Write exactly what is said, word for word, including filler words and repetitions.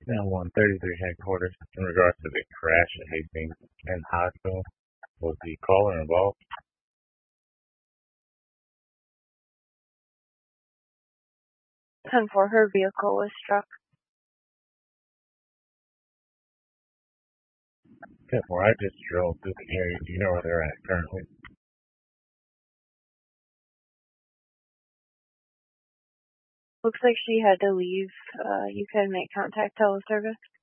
Now one thirty-three headquarters in regards to the crash at Hastings and Hospital. Was the caller involved? ten four, her vehicle was struck. ten four, I just drove through the area. Do you know where they're at currently? Looks like she had to leave. Uh, you can make contact teleservice.